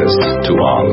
service to all.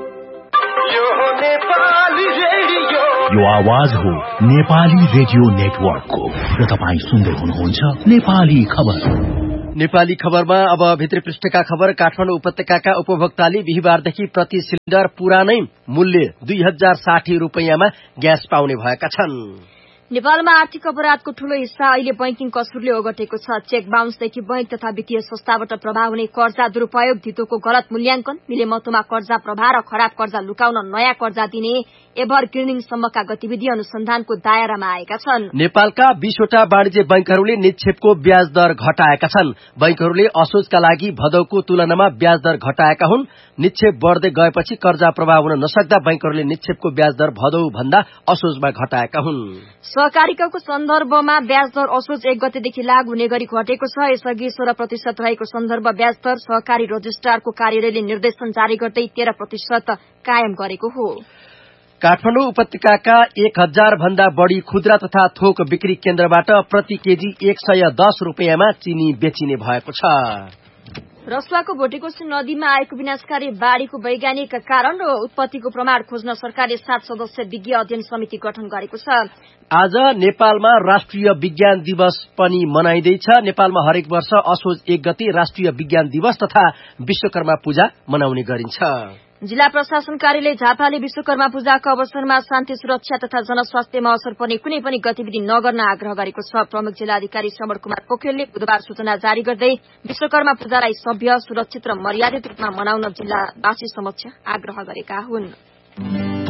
यो आवाज हो नेपाली रेडियो नेटवर्कको र तपाईं सुन्दै हुनुहुन्छ नेपाली खबर। नेपाली खबरमा अब भित्री पृष्ठका खबर। काठमाडौँ उपत्यकाका उपभोक्ताले बिहीबारदेखि प्रति सिलिन्डर पुरानै मूल्य 2060 रुपैयाँमा ग्यास पाउने भएका छन्। नेपालमा आर्थिक अपराधको ठूलो हिस्सा अहिले बैंकिङ कसुरले ओगटेको छ। चेक बााउन्सदेखि बैंक तथा वित्तीय संस्थाबाट प्रभाव हुने कर्जा दुरूपयोग, धितोको गलत मूल्याङ्कन, मिलेमतोमा कर्जा प्रवाह र खराब कर्जा लुकाउन नयाँ कर्जा दिने एभरग्रिनिङ सम्मका गतिविधि अनुसन्धानको दायरामा आएका छन्। नेपालका 20वटा वाणिज्य बैंकहरूले निक्षेपको ब्याज दर घटाएका छन्। बैंकहरूले असोजका लागि भदौको तुलनामा ब्याज दर घटाएका हुन्। निक्षेप बढ्दै गएपछि कर्जा प्रवाह हुन नसक्दा बैंकहरूले निक्षेपको ब्याज दर भदौ भन्दा असोजमा घटाएका हुन्। सहकारीको सन्दर्भमा ब्याज दर असोज 1 गतेदेखि लागू हुने गरी घटेको छ। यसअघि 16% रहेको सन्दर्भ ब्याज दर सहकारी रजिस्ट्रारको कार्यालयले निर्देशन जारी गर्दै 13% कायम गरेको हो। काठमाडौँ उपत्यकाका 1000 भन्दा बढ़ी खुद्रा तथा थोक बिक्री केन्द्रबाट प्रति केजी 110 रुपैयाँमा चिनी बेचिने भएको छ। रसुवाको भोटेकोशी नदीमा आएको विनाशकारी बाढ़ीको वैज्ञानिक कारण र उत्पत्तिको प्रमाण खोज्न सरकारले 7 सदस्य विज्ञ अध्ययन समिति गठन गरेको छ। आज नेपालमा राष्ट्रिय विज्ञान दिवस पनि मनाइँदैछ। नेपालमा हरेक वर्ष असोज 1 गते राष्ट्रिय विज्ञान दिवस तथा विश्वकर्मा पूजा मनाउने गरिन्छ। जिल्ला प्रशासन कार्यालय झापाले विश्वकर्मा पूजाको अवसरमा शान्ति सुरक्षा तथा जनस्वास्थ्यमा असर पर्ने कुनै पनि गतिविधि नगर्न आग्रह गरेको छ। प्रमुख जिल्लाधिकारी श्रवण कुमार पोखरेलले बुधबार सूचना जारी गर्दै विश्वकर्मा पूजालाई सभ्य, सुरक्षित र मर्यादित रूपमा मनाउन जिल्लावासी समक्ष आग्रह गरेका हुन्।